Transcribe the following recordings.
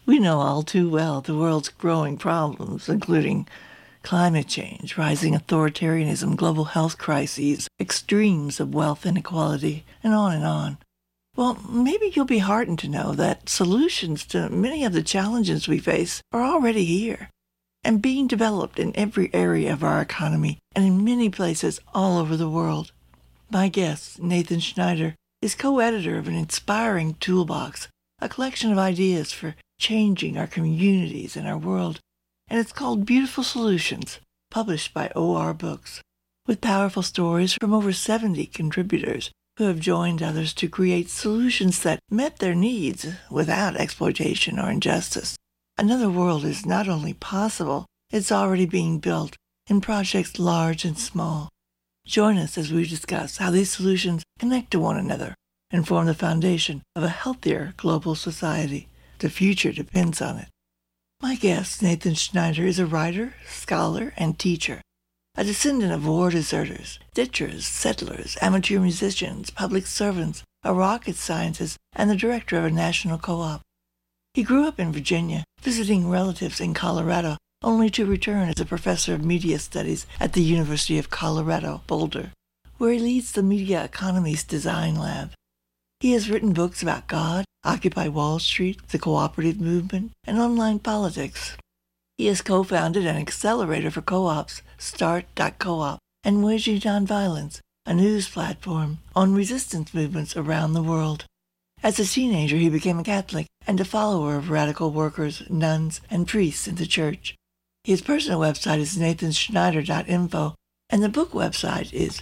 We know all too well the world's growing problems, including climate change, rising authoritarianism, global health crises, extremes of wealth inequality, and on and on. Well, maybe you'll be heartened to know that solutions to many of the challenges we face are already here and being developed in every area of our economy and in many places all over the world. My guest, Nathan Schneider, is co-editor of an inspiring toolbox, a collection of ideas for changing our communities and our world, and it's called Beautiful Solutions, published by OR Books, with powerful stories from over 70 contributors who have joined others to create solutions that met their needs without exploitation or injustice. Another world is not only possible, it's already being built in projects large and small. Join us as we discuss how these solutions connect to one another and form the foundation of a healthier global society. The future depends on it. My guest, Nathan Schneider, is a writer, scholar, and teacher, a descendant of war deserters, ditchers, settlers, amateur musicians, public servants, a rocket scientist, and the director of a national co-op. He grew up in Virginia, visiting relatives in Colorado, only to return as a professor of media studies at the University of Colorado, Boulder, where he leads the Media Economies Design Lab. He has written books about God, Occupy Wall Street, the cooperative movement, and online politics. He has co-founded an accelerator for co-ops, Start.coop, and Waging Nonviolence, a news platform on resistance movements around the world. As a teenager, he became a Catholic and a follower of radical workers, nuns, and priests in the church. His personal website is nathanschneider.info, and the book website is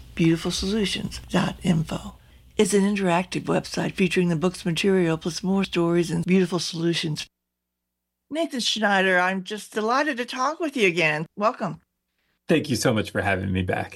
beautifulsolutions.info. It's an interactive website featuring the book's material plus more stories and beautiful solutions. Nathan Schneider, I'm just delighted to talk with you again. Welcome. Thank you so much for having me back.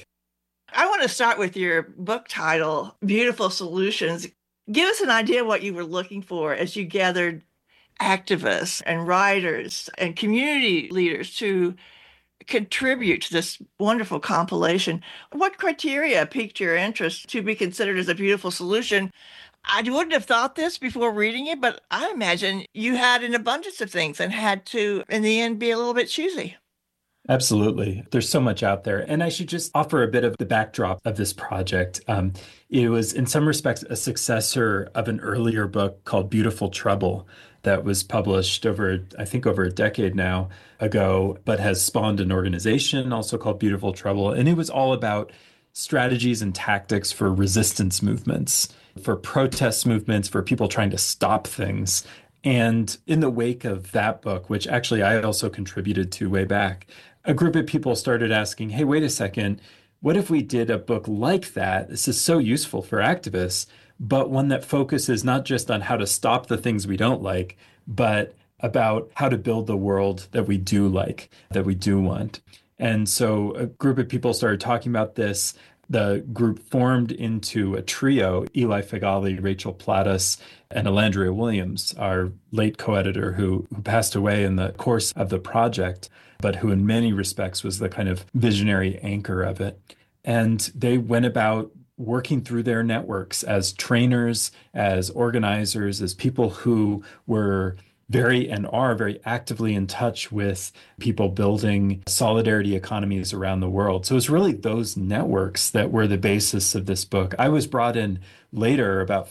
I want to start with your book title, Beautiful Solutions. Give us an idea what you were looking for as you gathered activists and writers and community leaders to contribute to this wonderful compilation. What criteria piqued your interest to be considered as a beautiful solution? I wouldn't have thought this before reading it, but I imagine you had an abundance of things and had to, in the end, be a little bit choosy. Absolutely. There's so much out there. And I should just offer a bit of the backdrop of this project. It was, in some respects, a successor of an earlier book called Beautiful Trouble that was published over a decade now ago, but has spawned an organization also called Beautiful Trouble. And it was all about strategies and tactics for resistance movements, for protest movements, for people trying to stop things. And in the wake of that book, which actually I also contributed to way back, a group of people started asking, hey, wait a second, what if we did a book like that? This is so useful for activists, but one that focuses not just on how to stop the things we don't like, but about how to build the world that we do like, that we do want. And so a group of people started talking about this. The group formed into a trio: Eli Figali, Rachel Plattis, and Alandria Williams, our late co-editor who passed away in the course of the project, but who in many respects was the kind of visionary anchor of it. And they went about working through their networks as trainers, as organizers, as people who were and are very actively in touch with people building solidarity economies around the world. So it's really those networks that were the basis of this book. I was brought in later, about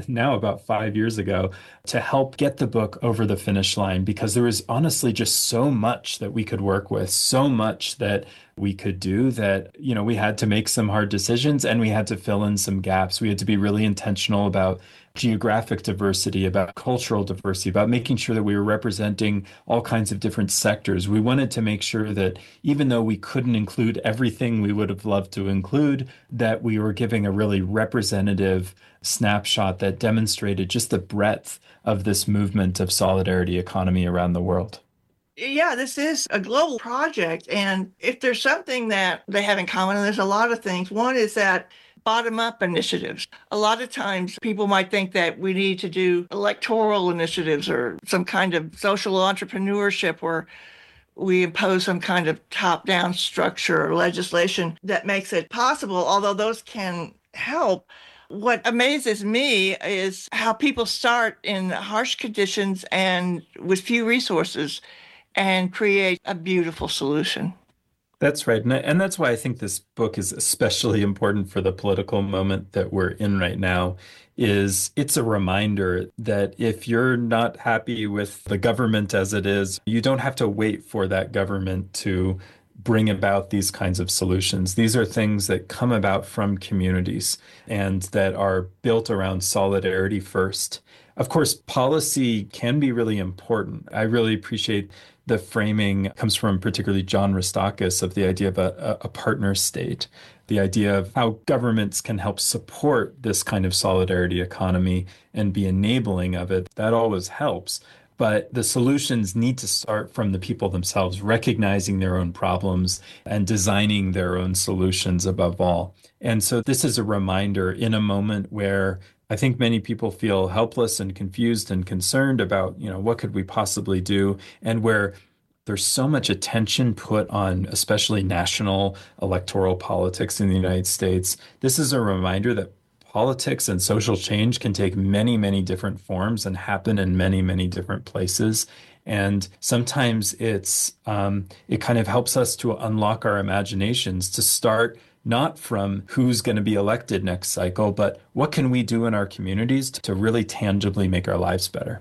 5 years ago, to help get the book over the finish line, because there was honestly just so much that we could work with, so much that we could do that, we had to make some hard decisions and we had to fill in some gaps. We had to be really intentional about geographic diversity, about cultural diversity, about making sure that we were representing all kinds of different sectors. We wanted to make sure that even though we couldn't include everything we would have loved to include, that we were giving a really representative snapshot that demonstrated just the breadth of this movement of solidarity economy around the world. Yeah, this is a global project. And if there's something that they have in common, and there's a lot of things, one is that bottom-up initiatives. A lot of times people might think that we need to do electoral initiatives or some kind of social entrepreneurship where we impose some kind of top-down structure or legislation that makes it possible, although those can help. What amazes me is how people start in harsh conditions and with few resources and create a beautiful solution. That's right. And that's why I think this book is especially important for the political moment that we're in right now, is it's a reminder that if you're not happy with the government as it is, you don't have to wait for that government to bring about these kinds of solutions. These are things that come about from communities and that are built around solidarity first. Of course, policy can be really important. I really appreciate the framing comes from particularly John Ristakis of the idea of a partner state, the idea of how governments can help support this kind of solidarity economy and be enabling of it. That always helps. But the solutions need to start from the people themselves, recognizing their own problems and designing their own solutions above all. And so this is a reminder in a moment where I think many people feel helpless and confused and concerned about, what could we possibly do? And where there's so much attention put on, especially national electoral politics in the United States. This is a reminder that politics and social change can take many, many different forms and happen in many, many different places. And sometimes it kind of helps us to unlock our imaginations to start not from who's going to be elected next cycle, but what can we do in our communities to really tangibly make our lives better?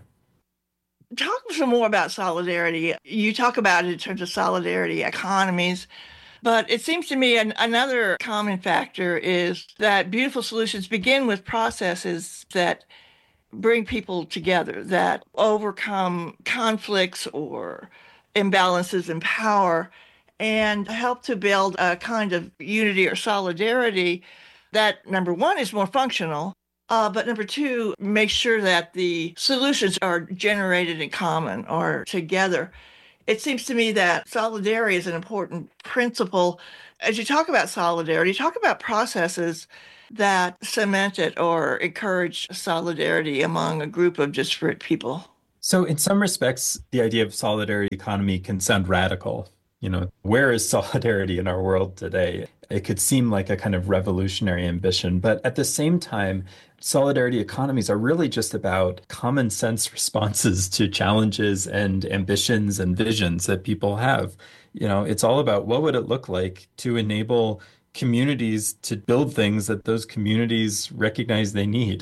Talk some more about solidarity. You talk about it in terms of solidarity economies, but it seems to me another common factor is that beautiful solutions begin with processes that bring people together, that overcome conflicts or imbalances in power and help to build a kind of unity or solidarity that, number one, is more functional. But number two, make sure that the solutions are generated in common or together. It seems to me that solidarity is an important principle. As you talk about solidarity, talk about processes that cement it or encourage solidarity among a group of disparate people. So, in some respects, the idea of solidarity economy can sound radical. Where is solidarity in our world today? It could seem like a kind of revolutionary ambition, but at the same time, solidarity economies are really just about common sense responses to challenges and ambitions and visions that people have. It's all about what would it look like to enable communities to build things that those communities recognize they need.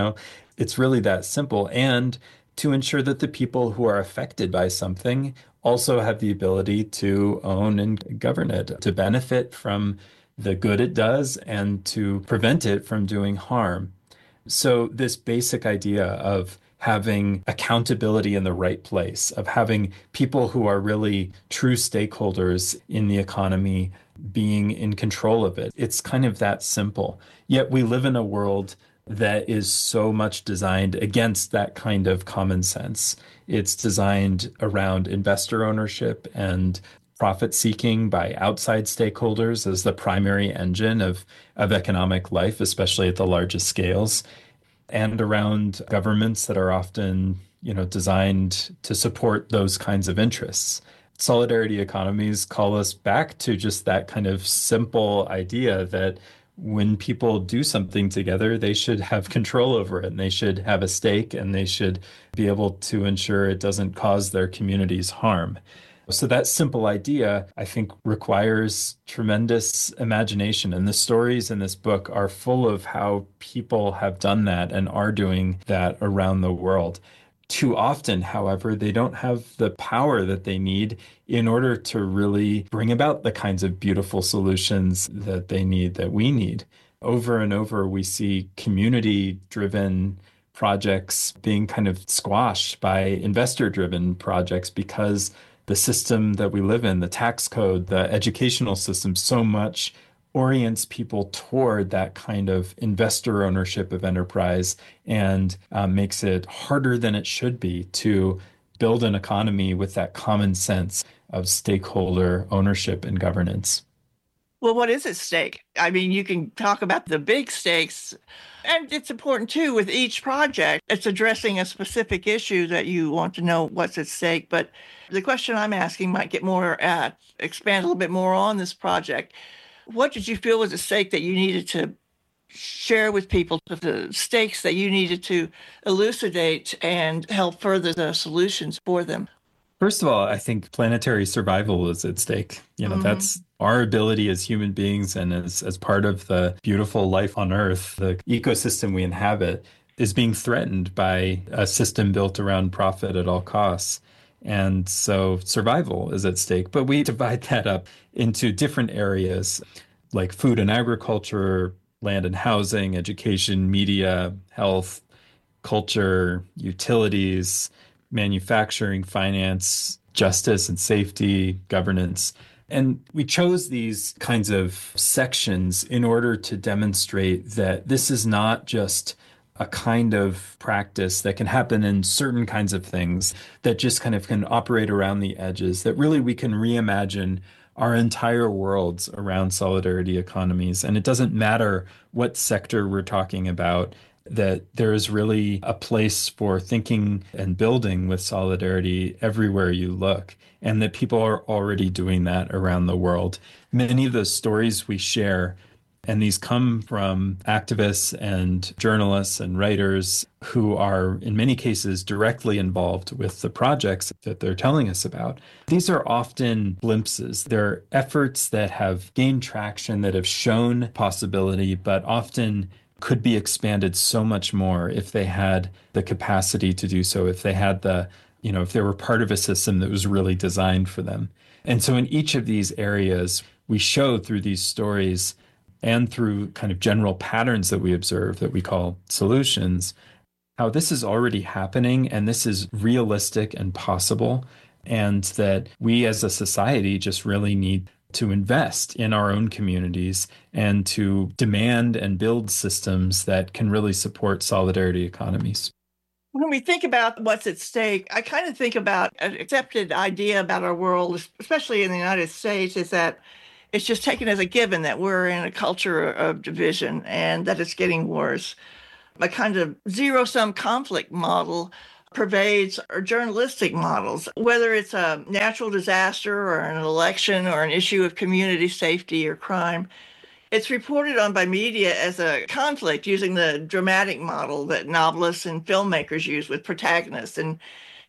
It's really that simple. And to ensure that the people who are affected by something also have the ability to own and govern it, to benefit from the good it does and to prevent it from doing harm. So, this basic idea of having accountability in the right place, of having people who are really true stakeholders in the economy being in control of it, it's kind of that simple. Yet we live in a world that is so much designed against that kind of common sense. It's designed around investor ownership and profit seeking by outside stakeholders as the primary engine of economic life, especially at the largest scales, and around governments that are often, designed to support those kinds of interests. Solidarity economies call us back to just that kind of simple idea that when people do something together, they should have control over it and they should have a stake and they should be able to ensure it doesn't cause their communities harm. So that simple idea, I think, requires tremendous imagination. And the stories in this book are full of how people have done that and are doing that around the world. Too often, however, they don't have the power that they need in order to really bring about the kinds of beautiful solutions that they need, that we need. Over and over, we see community-driven projects being kind of squashed by investor-driven projects because the system that we live in, the tax code, the educational system, so much orients people toward that kind of investor ownership of enterprise and makes it harder than it should be to build an economy with that common sense of stakeholder ownership and governance. Well, what is at stake? I mean, you can talk about the big stakes, and it's important too with each project. It's addressing a specific issue that you want to know what's at stake. But the question I'm asking might get more at, expand a little bit more on this project. What did you feel was at stake that you needed to share with people the stakes that you needed to elucidate and help further the solutions for them? First of all, I think planetary survival is at stake. Hmm. That's our ability as human beings and as part of the beautiful life on Earth, the ecosystem we inhabit is being threatened by a system built around profit at all costs. And so survival is at stake. But we divide that up into different areas like food and agriculture, land and housing, education, media, health, culture, utilities, manufacturing, finance, justice and safety, governance. And we chose these kinds of sections in order to demonstrate that this is not just a kind of practice that can happen in certain kinds of things that just kind of can operate around the edges, that really we can reimagine our entire worlds around solidarity economies. And it doesn't matter what sector we're talking about, that there is really a place for thinking and building with solidarity everywhere you look, and that people are already doing that around the world. Many of the stories we share, and these come from activists and journalists and writers who are, in many cases, directly involved with the projects that they're telling us about. These are often glimpses. They're efforts that have gained traction, that have shown possibility, but often could be expanded so much more if they had the capacity to do so, if they had if they were part of a system that was really designed for them. And so in each of these areas, we show through these stories and through kind of general patterns that we observe that we call solutions, how this is already happening and this is realistic and possible, and that we as a society just really need to invest in our own communities and to demand and build systems that can really support solidarity economies. When we think about what's at stake, I kind of think about an accepted idea about our world, especially in the United States, is that it's just taken as a given that we're in a culture of division and that it's getting worse. A kind of zero-sum conflict model pervades our journalistic models, whether it's a natural disaster or an election or an issue of community safety or crime. It's reported on by media as a conflict using the dramatic model that novelists and filmmakers use with protagonists and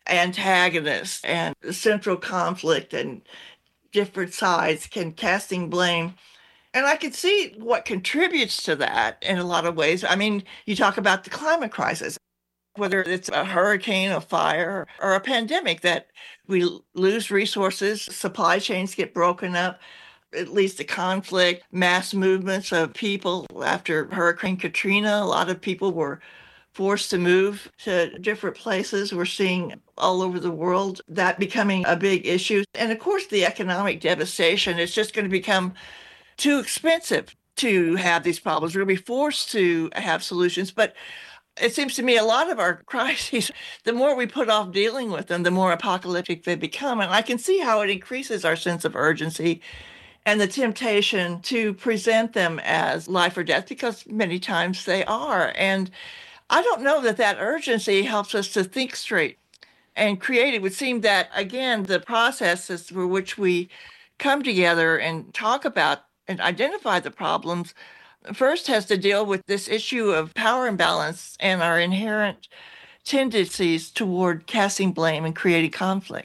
antagonists and central conflict and different sides can casting blame. And I can see what contributes to that in a lot of ways. I mean, you talk about the climate crisis, whether it's a hurricane, a fire, or a pandemic, that we lose resources, supply chains get broken up, it leads to conflict, mass movements of people. After Hurricane Katrina, a lot of people were forced to move to different places. We're seeing all over the world that becoming a big issue. And of course, the economic devastation is just going to become too expensive to have these problems. We're going to be forced to have solutions. But it seems to me a lot of our crises, the more we put off dealing with them, the more apocalyptic they become. And I can see how it increases our sense of urgency and the temptation to present them as life or death, because many times they are. And I don't know that that urgency helps us to think straight and create. It would seem that, again, the processes through which we come together and talk about and identify the problems first has to deal with this issue of power imbalance and our inherent tendencies toward casting blame and creating conflict.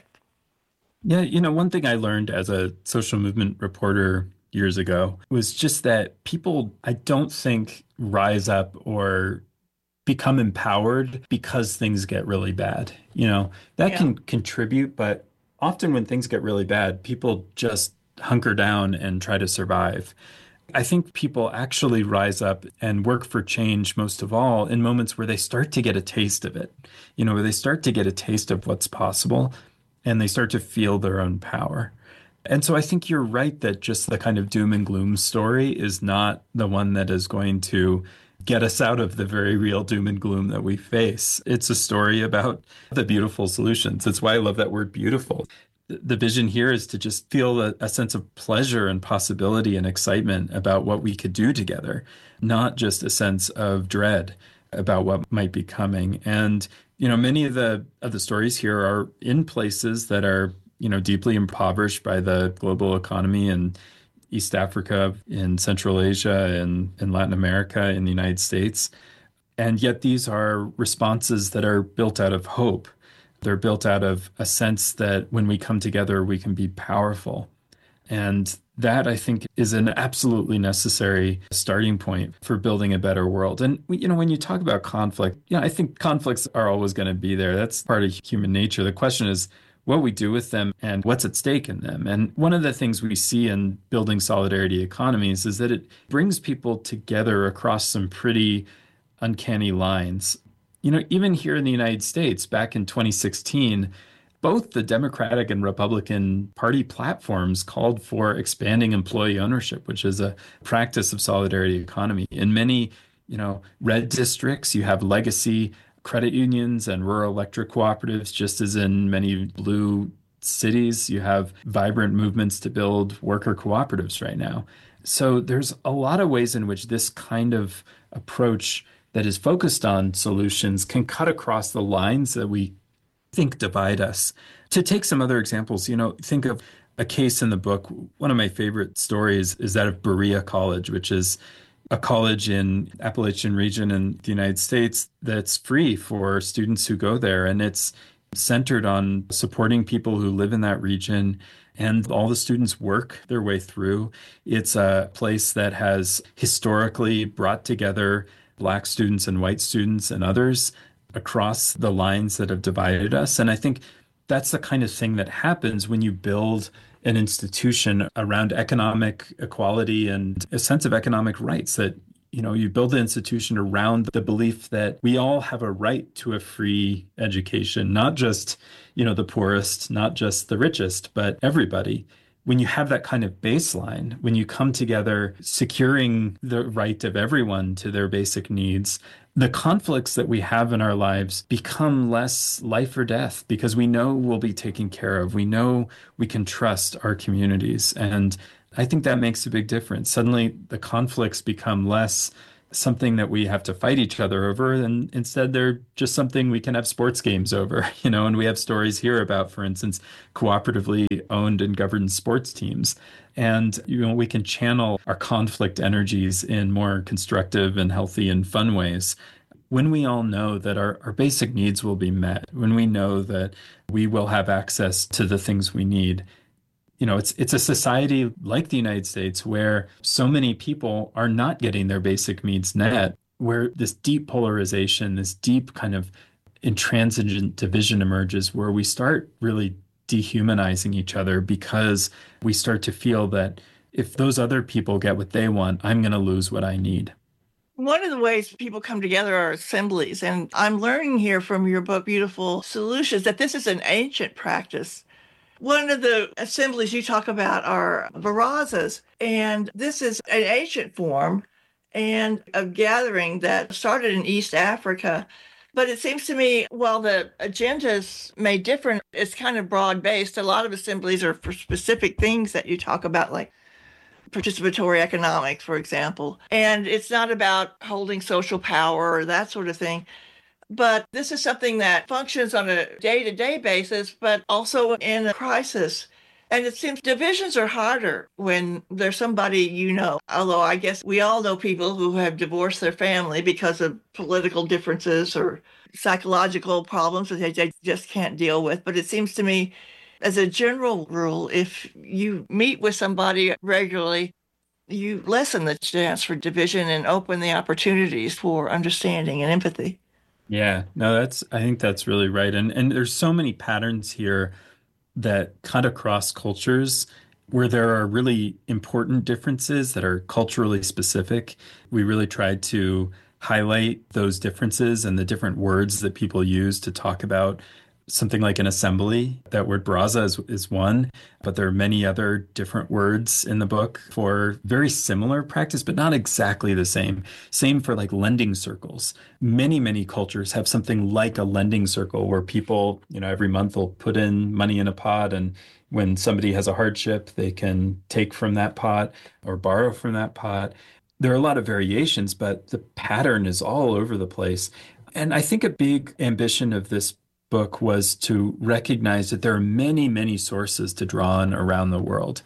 Yeah, one thing I learned as a social movement reporter years ago was just that people, I don't think, rise up or become empowered because things get really bad. That Yeah. can contribute, but often when things get really bad, people just hunker down and try to survive. I think people actually rise up and work for change most of all in moments where they start to get a taste of it, where they start to get a taste of what's possible and they start to feel their own power. And so I think you're right that just the kind of doom and gloom story is not the one that is going to get us out of the very real doom and gloom that we face. It's a story about the beautiful solutions. That's why I love that word beautiful. The vision here is to just feel a sense of pleasure and possibility and excitement about what we could do together, not just a sense of dread about what might be coming. And, many of the stories here are in places that are, deeply impoverished by the global economy and East Africa, in Central Asia, and in Latin America, in the United States. And yet these are responses that are built out of hope. They're built out of a sense that when we come together, we can be powerful. And that, I think, is an absolutely necessary starting point for building a better world. And, when you talk about conflict, I think conflicts are always going to be there. That's part of human nature. The question is what we do with them and what's at stake in them. And one of the things we see in building solidarity economies is that it brings people together across some pretty uncanny lines. Even here in the United States, back in 2016, both the Democratic and Republican Party platforms called for expanding employee ownership, which is a practice of solidarity economy. In many, red districts, you have legacy credit unions and rural electric cooperatives, just as in many blue cities, you have vibrant movements to build worker cooperatives right now. So there's a lot of ways in which this kind of approach that is focused on solutions can cut across the lines that we think divide us. To take some other examples, think of a case in the book. One of my favorite stories is that of Berea College, which is a college in Appalachian region in the United States that's free for students who go there. And it's centered on supporting people who live in that region. And all the students work their way through. It's a place that has historically brought together Black students and white students and others across the lines that have divided us. And I think that's the kind of thing that happens when you build an institution around economic equality and a sense of economic rights, that you build the institution around the belief that we all have a right to a free education, not just, the poorest, not just the richest, but everybody. When you have that kind of baseline, when you come together securing the right of everyone to their basic needs, the conflicts that we have in our lives become less life or death because we know we'll be taken care of. We know we can trust our communities. And I think that makes a big difference. Suddenly the conflicts become less something that we have to fight each other over, and instead they're just something we can have sports games over, and we have stories here about, for instance, cooperatively owned and governed sports teams. And, we can channel our conflict energies in more constructive and healthy and fun ways when we all know that our basic needs will be met, when we know that we will have access to the things we need. It's a society like the United States where so many people are not getting their basic needs met, where this deep polarization, this deep kind of intransigent division emerges, where we start really dehumanizing each other because we start to feel that if those other people get what they want, I'm going to lose what I need. One of the ways people come together are assemblies. And I'm learning here from your book, Beautiful Solutions, that this is an ancient practice. One of the assemblies you talk about are barazas, and this is an ancient form and a gathering that started in East Africa. But it seems to me, while the agendas may differ, it's kind of broad-based. A lot of assemblies are for specific things that you talk about, like participatory economics, for example. And it's not about holding social power or that sort of thing. But this is something that functions on a day-to-day basis, but also in a crisis. And it seems divisions are harder when there's somebody although I guess we all know people who have divorced their family because of political differences or psychological problems that they just can't deal with. But it seems to me, as a general rule, if you meet with somebody regularly, you lessen the chance for division and open the opportunities for understanding and empathy. Yeah, no, I think that's really right. And there's so many patterns here that cut across cultures where there are really important differences that are culturally specific. We really tried to highlight those differences and the different words that people use to talk about something like an assembly. That word baraza is one, but there are many other different words in the book for very similar practice, but not exactly the same. Same for like lending circles. Many, many cultures have something like a lending circle where people, every month will put in money in a pot, and when somebody has a hardship, they can take from that pot or borrow from that pot. There are a lot of variations, but the pattern is all over the place. And I think a big ambition of this book was to recognize that there are many, many sources to draw on around the world.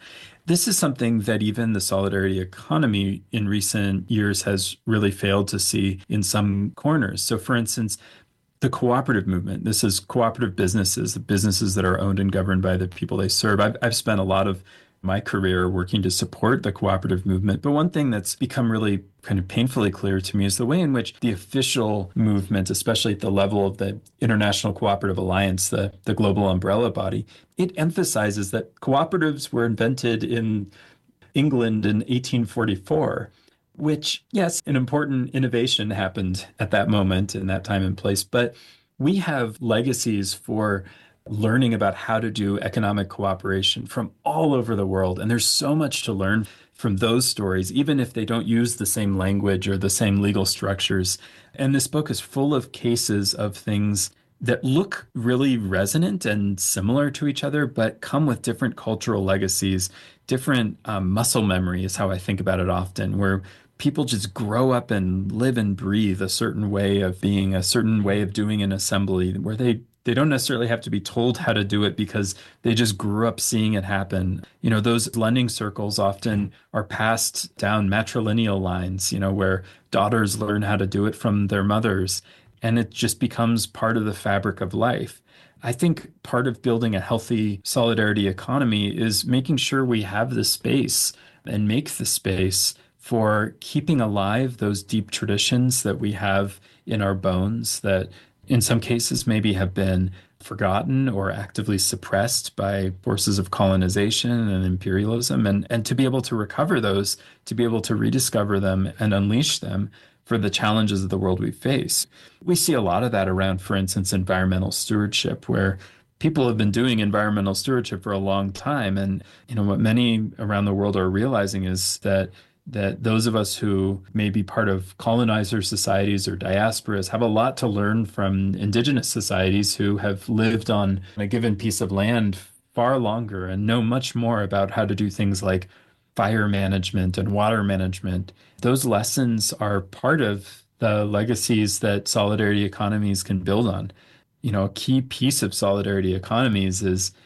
This is something that even the solidarity economy in recent years has really failed to see in some corners. So, for instance, the cooperative movement, this is cooperative businesses, the businesses that are owned and governed by the people they serve. I've spent a lot of my career working to support the cooperative movement. But one thing that's become really kind of painfully clear to me is the way in which the official movement, especially at the level of the International Cooperative Alliance, the global umbrella body, it emphasizes that cooperatives were invented in England in 1844, which, yes, an important innovation happened at that moment in that time and place. But we have legacies for learning about how to do economic cooperation from all over the world. And there's so much to learn from those stories, even if they don't use the same language or the same legal structures. And this book is full of cases of things that look really resonant and similar to each other, but come with different cultural legacies, different muscle memory is how I think about it often, where people just grow up and live and breathe a certain way of being, a certain way of doing an assembly, where they don't necessarily have to be told how to do it because they just grew up seeing it happen. You know, those lending circles often are passed down matrilineal lines, you know, where daughters learn how to do it from their mothers, and it just becomes part of the fabric of life. I think part of building a healthy solidarity economy is making sure we have the space and make the space for keeping alive those deep traditions that we have in our bones that in some cases maybe have been forgotten or actively suppressed by forces of colonization and imperialism, and to be able to recover those, to be able to rediscover them and unleash them for the challenges of the world we face. We see a lot of that around, for instance, environmental stewardship, where people have been doing environmental stewardship for a long time. And, you know, what many around the world are realizing is that those of us who may be part of colonizer societies or diasporas have a lot to learn from indigenous societies who have lived on a given piece of land far longer and know much more about how to do things like fire management and water management. Those lessons are part of the legacies that solidarity economies can build on. You know, a key piece of solidarity economies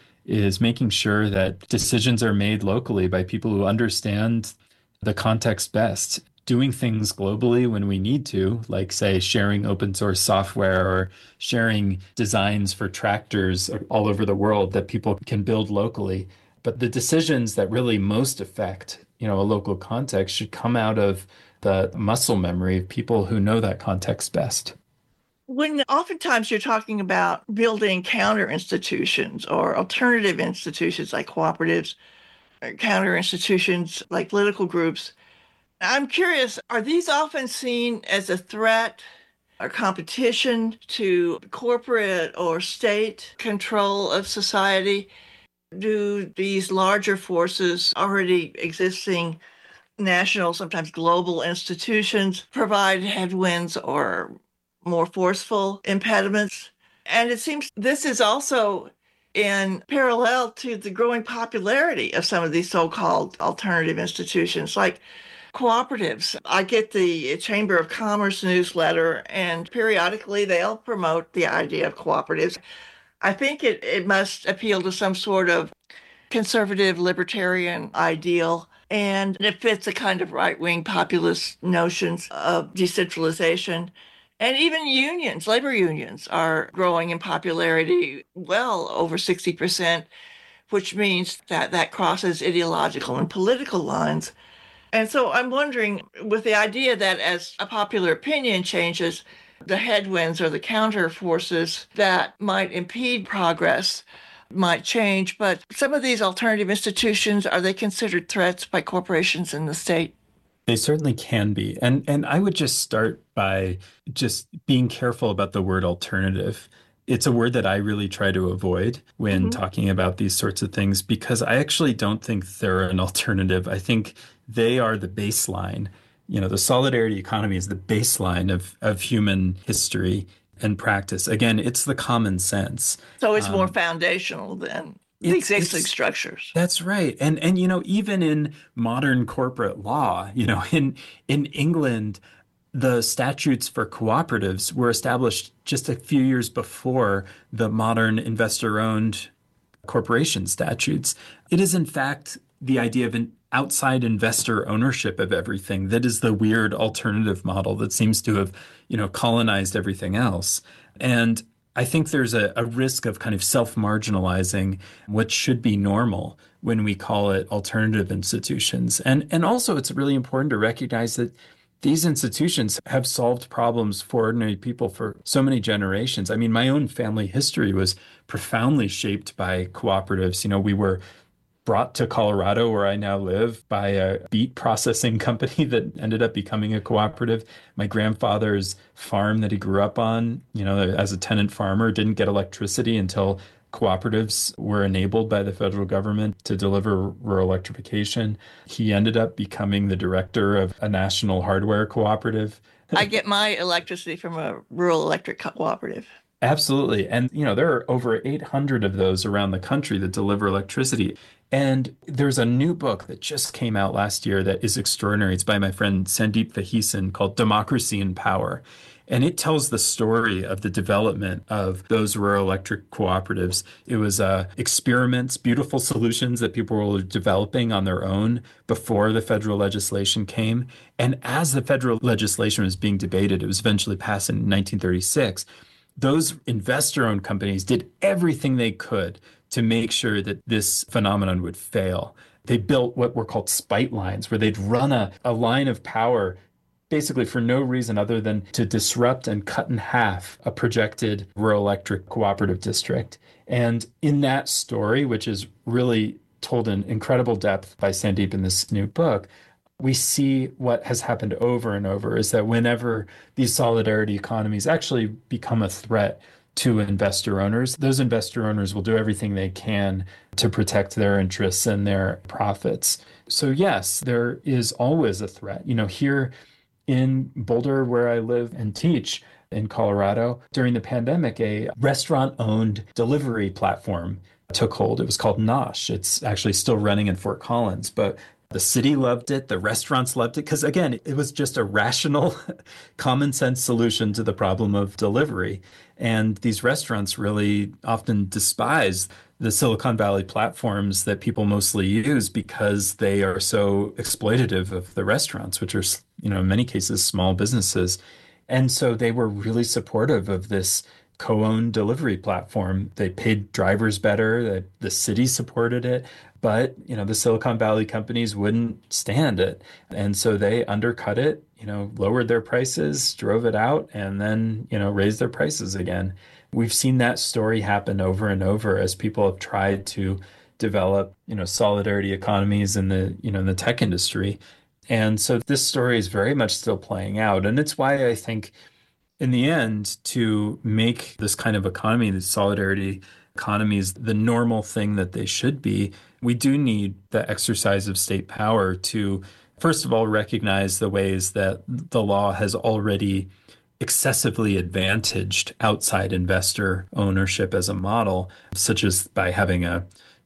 is making sure that decisions are made locally by people who understand the context best, doing things globally when we need to, like, say, sharing open source software or sharing designs for tractors all over the world that people can build locally. But the decisions that really most affect, you know, a local context should come out of the muscle memory of people who know that context best. When oftentimes you're talking about building counter institutions or alternative institutions like cooperatives, counter institutions like political groups. I'm curious, are these often seen as a threat or competition to corporate or state control of society? Do these larger forces, already existing national, sometimes global institutions, provide headwinds or more forceful impediments? And it seems this is also in parallel to the growing popularity of some of these so-called alternative institutions like cooperatives. I get the Chamber of Commerce newsletter, and periodically they'll promote the idea of cooperatives. I think it must appeal to some sort of conservative libertarian ideal, and it fits a kind of right-wing populist notions of decentralization. And even unions, labor unions, are growing in popularity well over 60%, which means that crosses ideological and political lines. And so I'm wondering, with the idea that as a popular opinion changes, the headwinds or the counter forces that might impede progress might change. But some of these alternative institutions, are they considered threats by corporations in the state? They certainly can be. And I would just start by just being careful about the word alternative. It's a word that I really try to avoid when talking about these sorts of things because I actually don't think they're an alternative. I think they are the baseline. You know, the solidarity economy is the baseline of human history and practice. Again, it's the common sense. So it's more foundational than the existing structures. That's right. And you know, even in modern corporate law, you know, in England, the statutes for cooperatives were established just a few years before the modern investor-owned corporation statutes. It is, in fact, the idea of an outside investor ownership of everything that is the weird alternative model that seems to have, colonized everything else. And I think there's a risk of kind of self-marginalizing what should be normal when we call it alternative institutions. And also it's really important to recognize that these institutions have solved problems for ordinary people for so many generations. I mean, my own family history was profoundly shaped by cooperatives. We were brought to Colorado, where I now live, by a beet processing company that ended up becoming a cooperative. My grandfather's farm that he grew up on, as a tenant farmer, didn't get electricity until cooperatives were enabled by the federal government to deliver rural electrification. He ended up becoming the director of a national hardware cooperative. I get my electricity from a rural electric cooperative. Absolutely. And, there are over 800 of those around the country that deliver electricity. And there's a new book that just came out last year that is extraordinary. It's by my friend Sandeep Vaheesan, called Democracy in Power. And it tells the story of the development of those rural electric cooperatives. It was experiments, beautiful solutions that people were developing on their own before the federal legislation came. And as the federal legislation was being debated, it was eventually passed in 1936. Those investor-owned companies did everything they could to make sure that this phenomenon would fail. They built what were called spite lines, where they'd run a line of power basically for no reason other than to disrupt and cut in half a projected rural electric cooperative district. And in that story, which is really told in incredible depth by Sandeep in this new book, we see what has happened over and over is that whenever these solidarity economies actually become a threat to investor owners, those investor owners will do everything they can to protect their interests and their profits. So yes, there is always a threat. Here in Boulder, where I live and teach in Colorado, during the pandemic, a restaurant-owned delivery platform took hold. It was called Nosh. It's actually still running in Fort Collins, but the city loved it. The restaurants loved it because, again, it was just a rational, common sense solution to the problem of delivery. And these restaurants really often despise the Silicon Valley platforms that people mostly use because they are so exploitative of the restaurants, which are, in many cases, small businesses. And so they were really supportive of this co-owned delivery platform. They paid drivers better, the city supported it, but the Silicon Valley companies wouldn't stand it. And so they undercut it, lowered their prices, drove it out, and then, raised their prices again. We've seen that story happen over and over as people have tried to develop, solidarity economies in the tech industry. And so this story is very much still playing out. And it's why I think in the end, to make this kind of economy, these solidarity economies, the normal thing that they should be, we do need the exercise of state power to, first of all, recognize the ways that the law has already excessively advantaged outside investor ownership as a model, such as by having a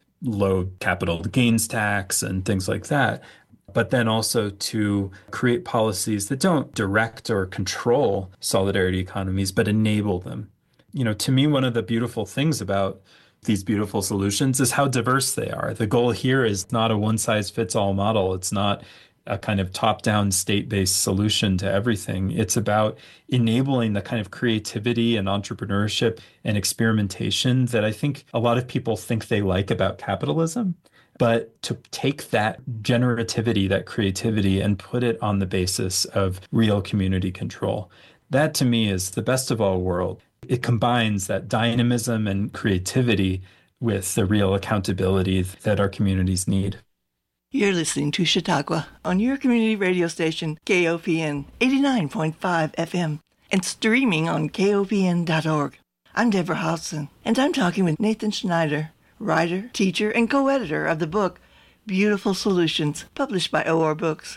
low capital gains tax and things like that. But then also to create policies that don't direct or control solidarity economies, but enable them. To me, one of the beautiful things about these beautiful solutions is how diverse they are. The goal here is not a one-size-fits-all model. It's not a kind of top-down state-based solution to everything. It's about enabling the kind of creativity and entrepreneurship and experimentation that I think a lot of people think they like about capitalism. But to take that generativity, that creativity, and put it on the basis of real community control, that to me is the best of all worlds. It combines that dynamism and creativity with the real accountability that our communities need. You're listening to Chautauqua on your community radio station, KOPN 89.5 FM, and streaming on KOPN.org. I'm Deborah Hodgson, and I'm talking with Nathan Schneider, writer, teacher, and co-editor of the book Beautiful Solutions, published by OR Books.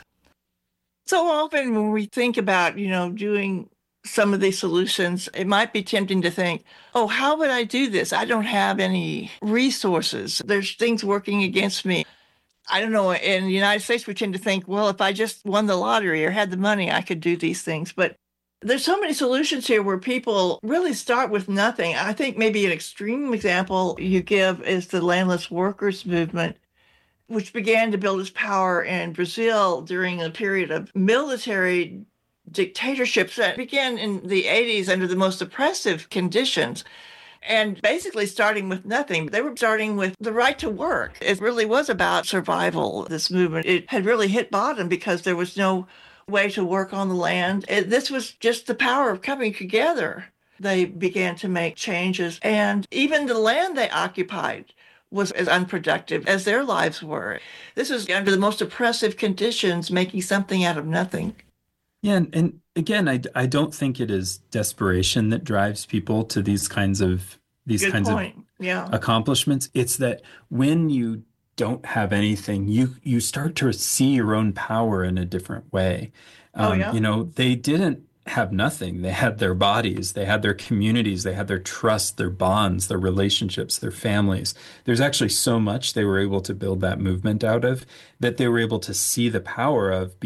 So often when we think about, doing some of these solutions, it might be tempting to think, oh, how would I do this? I don't have any resources. There's things working against me. I don't know. In the United States, we tend to think, well, if I just won the lottery or had the money, I could do these things. But there's so many solutions here where people really start with nothing. I think maybe an extreme example you give is the landless workers movement. which began to build its power in Brazil during a period of military dictatorships that began in the 80s under the most oppressive conditions. And basically starting with nothing. They were starting with the right to work. It really was about survival, this movement. It had really hit bottom because there was no way to work on the land. This was just the power of coming together. They began to make changes, and even the land they occupied was as unproductive as their lives were. This was under the most oppressive conditions, making something out of nothing. Yeah, and again, I don't think it is desperation that drives people to these Good kinds of point. Yeah. accomplishments. It's that when you don't have anything, you start to see your own power in a different way. Oh, yeah. They didn't have nothing. They had their bodies, they had their communities, they had their trust, their bonds, their relationships, their families. There's actually so much they were able to build that movement out of that they were able to see the power of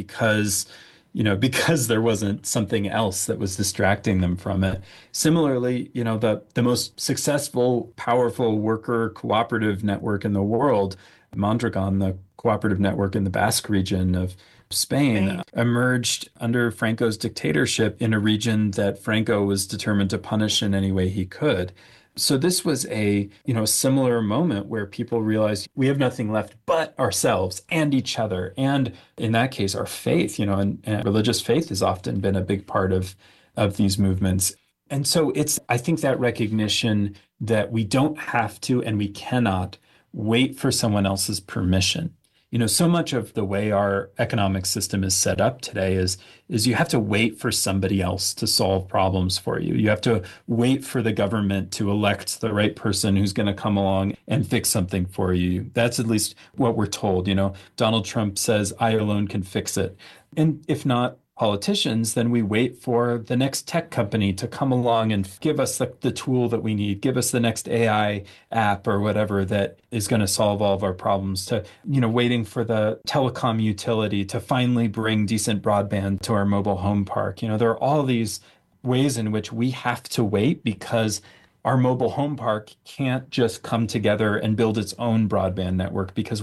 because there wasn't something else that was distracting them from it. Similarly, the most successful, powerful worker cooperative network in the world, Mondragon, the cooperative network in the Basque region of Spain, emerged under Franco's dictatorship in a region that Franco was determined to punish in any way he could. So this was a similar moment where people realized we have nothing left but ourselves and each other. And in that case, our faith, and religious faith has often been a big part of these movements. And so I think that recognition that we don't have to and we cannot wait for someone else's permission. So much of the way our economic system is set up today is you have to wait for somebody else to solve problems for you. You have to wait for the government to elect the right person who's going to come along and fix something for you. That's at least what we're told. Donald Trump says, I alone can fix it. And if not politicians, then we wait for the next tech company to come along and give us the tool that we need, give us the next AI app or whatever that is going to solve all of our problems, waiting for the telecom utility to finally bring decent broadband to our mobile home park. There are all these ways in which we have to wait because our mobile home park can't just come together and build its own broadband network because